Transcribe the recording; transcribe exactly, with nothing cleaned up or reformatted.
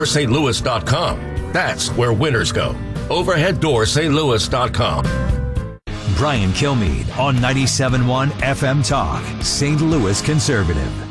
St Louis dot com. That's where winners go. overhead door St Louis dot com. Brian Kilmeade on ninety-seven point one F M Talk, Saint Louis Conservative.